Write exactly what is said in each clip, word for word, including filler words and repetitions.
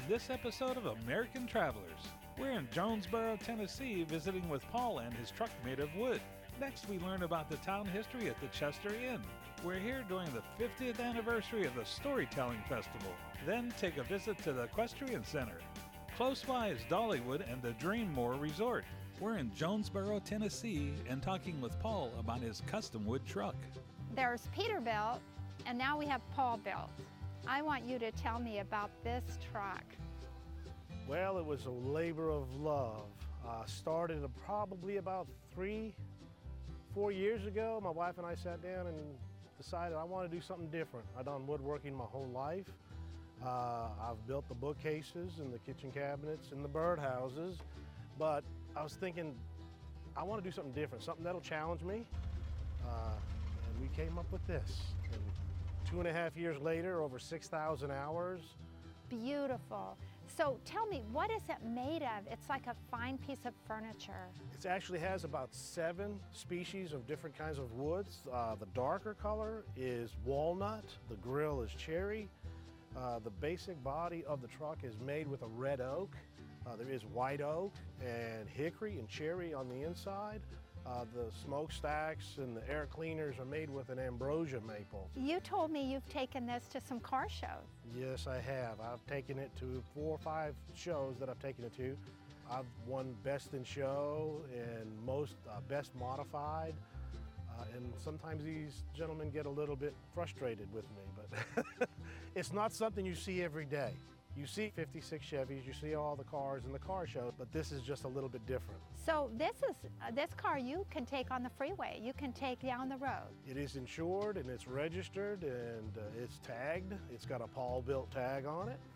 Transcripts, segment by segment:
this episode of American Travelers. We're in Jonesboro, Tennessee, visiting with Paul and his truck made of wood. Next, we learn about the town history at the Chester Inn. We're here during the fiftieth anniversary of the Storytelling Festival. Then take a visit to the Equestrian Center. Close by is Dollywood and the Dreammore Resort. We're in Jonesboro, Tennessee, and talking with Paul about his custom wood truck. There's Peterbilt, and now we have Paulbilt. I want you to tell me about this truck. Well, it was a labor of love. Uh, started probably about three, four years ago. My wife and I sat down and decided I want to do something different. I've done woodworking my whole life. Uh, I've built the bookcases and the kitchen cabinets and the birdhouses, but I was thinking I want to do something different, something that'll challenge me. Uh, and we came up with this. And two and a half years later, over six thousand hours. Beautiful. So tell me, what is it made of? It's like a fine piece of furniture. It actually has about seven species of different kinds of woods. Uh, the darker color is walnut, the grill is cherry. Uh, the basic body of the truck is made with a red oak. Uh, there is white oak and hickory and cherry on the inside. Uh, the smokestacks and the air cleaners are made with an ambrosia maple. You told me you've taken this to some car shows. Yes, I have. I've taken it to four or five shows that I've taken it to. I've won Best in Show and most uh, Best Modified. Uh, and sometimes these gentlemen get a little bit frustrated with me, but it's not something you see every day. You see fifty-six Chevys, you see all the cars in the car show, but this is just a little bit different. So this is uh, this car you can take on the freeway. You can take down the road. It is insured and it's registered and uh, it's tagged. It's got a Paulbilt tag on it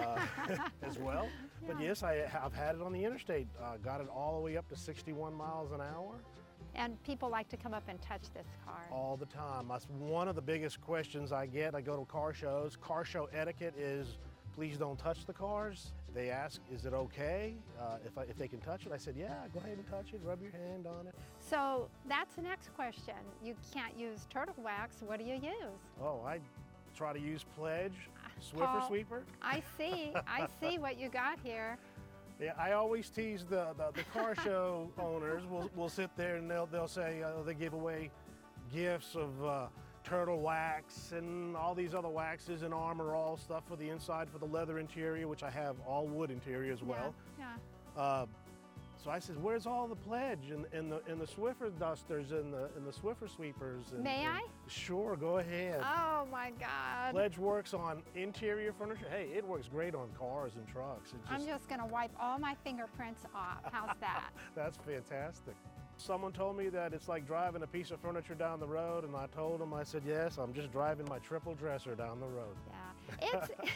uh, as well. Yeah. But yes, I have had it on the interstate. Uh, got it all the way up to sixty-one miles an hour. And people like to come up and touch this car. All the time. That's one of the biggest questions I get. I go to car shows. Car show etiquette is, please don't touch the cars. They ask, is it okay uh, if, I, if they can touch it? I said, yeah, go ahead and touch it, rub your hand on it. So that's the next question. You can't use turtle wax, what do you use? Oh, I try to use Pledge, Swiffer Paul, Sweeper. I see, I see what you got here. Yeah, I always tease the, the, the car show owners. We'll, we'll sit there and they'll, they'll say uh, they give away gifts of uh, turtle wax and all these other waxes and Armor All stuff for the inside, for the leather interior, which I have all wood interior as well. Yeah. yeah. Uh, so I said, where's all the Pledge and, and the and the Swiffer dusters and the and the Swiffer sweepers? And, May and, I? Sure, go ahead. Oh my God. Pledge works on interior furniture. Hey, it works great on cars and trucks. It just, I'm just gonna wipe all my fingerprints off. How's that? That's fantastic. Someone told me that it's like driving a piece of furniture down the road, and I told them, I said, yes, I'm just driving my triple dresser down the road. Yeah, it's,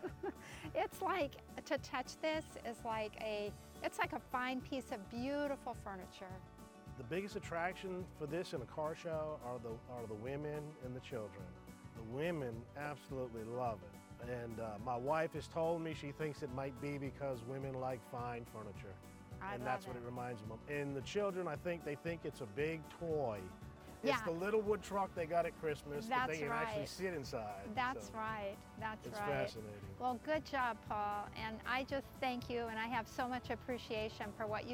it's like, to touch this is like a, it's like a fine piece of beautiful furniture. The biggest attraction for this in a car show are the, are the women and the children. The women absolutely love it. And uh, my wife has told me she thinks it might be because women like fine furniture. I and love that's it. what it reminds them of. And the children, I think they think it's a big toy. Yeah. It's the little wood truck they got at Christmas that That's they can right. actually sit inside. That's so right, that's it's right. It's fascinating. Well, good job, Paul, and I just thank you, and I have so much appreciation for what you